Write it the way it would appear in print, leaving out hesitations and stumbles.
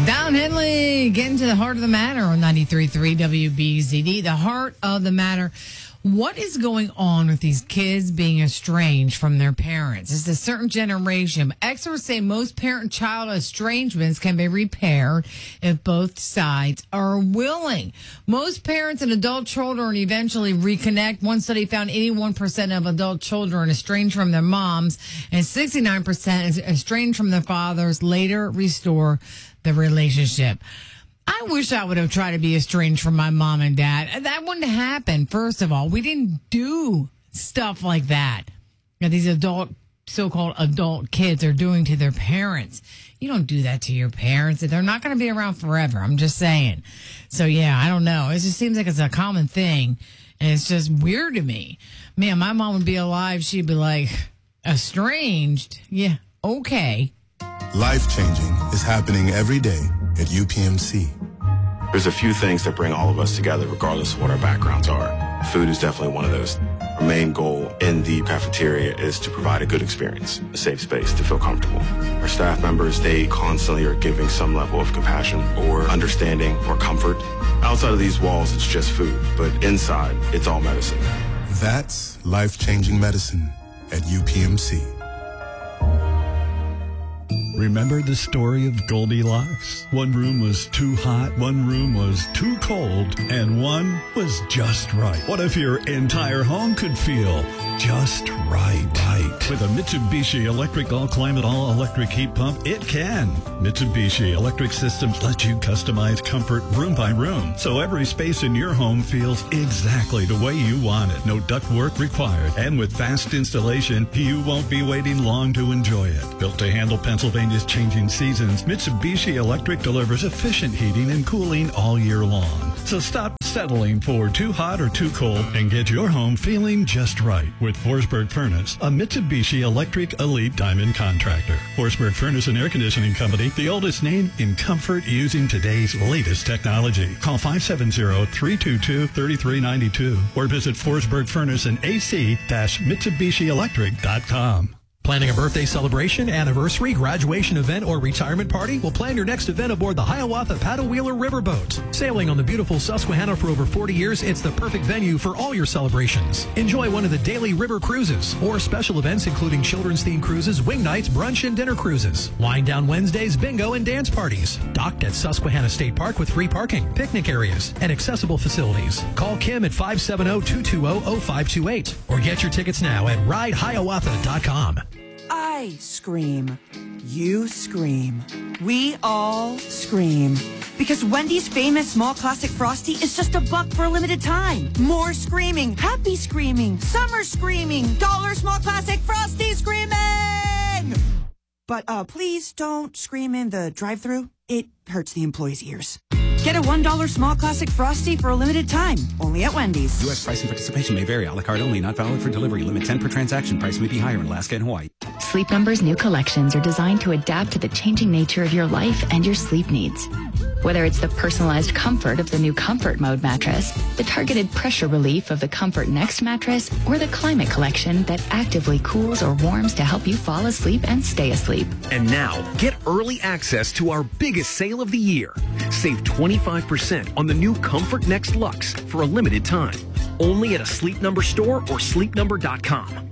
Don Henley, getting to the heart of the matter on 93.3 WBZD. The heart of the matter. What is going on with these kids being estranged from their parents? It's a certain generation. Experts say most parent-child estrangements can be repaired if both sides are willing. Most parents and adult children eventually reconnect. One study found 81% of adult children estranged from their moms and 69% estranged from their fathers later restore the relationship. I wish I would have tried to be estranged from my mom and dad. That wouldn't happen. First of all, we didn't do stuff like that. These so-called adult kids are doing to their parents. You don't do that to your parents. They're not going to be around forever. I'm just saying. So, yeah, I don't know. It just seems like it's a common thing, and it's just weird to me. Man, my mom would be alive. She'd be like, estranged? Yeah, okay. Life-changing is happening every day at UPMC. There's a few things that bring all of us together regardless of what our backgrounds are. Food is definitely one of those. Our main goal in the cafeteria is to provide a good experience, a safe space to feel comfortable. Our staff members, they constantly are giving some level of compassion or understanding or comfort. Outside of these walls, it's just food, but inside, it's all medicine. That's life-changing medicine at UPMC. Remember the story of Goldilocks? One room was too hot, one room was too cold, and one was just right. What if your entire home could feel just right? With a Mitsubishi electric all-climate, all-electric heat pump, it can. Mitsubishi Electric Systems lets you customize comfort room by room, so every space in your home feels exactly the way you want it. No ductwork required. And with fast installation, you won't be waiting long to enjoy it. Built to handle Pennsylvania's changing seasons, Mitsubishi Electric delivers efficient heating and cooling all year long. So stop settling for too hot or too cold and get your home feeling just right with Forsberg Furnace, a Mitsubishi Electric Elite Diamond contractor. Forsberg Furnace and Air Conditioning Company, the oldest name in comfort using today's latest technology. Call 570-322-3392 or visit Forsberg Furnace and AC-MitsubishiElectric.com. Planning a birthday celebration, anniversary, graduation event, or retirement party? We'll plan your next event aboard the Hiawatha Paddle Wheeler Riverboat. Sailing on the beautiful Susquehanna for over 40 years, it's the perfect venue for all your celebrations. Enjoy one of the daily river cruises or special events including children's-themed cruises, wing nights, brunch, and dinner cruises. Wind down Wednesdays, bingo, and dance parties. Docked at Susquehanna State Park with free parking, picnic areas, and accessible facilities. Call Kim at 570-220-0528 or get your tickets now at ridehiawatha.com. I scream. You scream. We all scream. Because Wendy's famous small classic Frosty is just $1 for a limited time. More screaming. Happy screaming. Summer screaming. Dollar small classic Frosty screaming! But please don't scream in the drive-thru. It hurts the employees' ears. Get a $1 small classic Frosty for a limited time. Only at Wendy's. U.S. price and participation may vary. A la carte only. Not valid for delivery. Limit 10 per transaction. Price may be higher in Alaska and Hawaii. Sleep Number's new collections are designed to adapt to the changing nature of your life and your sleep needs. Whether it's the personalized comfort of the new Comfort Mode mattress, the targeted pressure relief of the Comfort Next mattress, or the Climate Collection that actively cools or warms to help you fall asleep and stay asleep. And now, get early access to our biggest sale of the year. Save 25% on the new Comfort Next Luxe for a limited time. Only at a Sleep Number store or sleepnumber.com.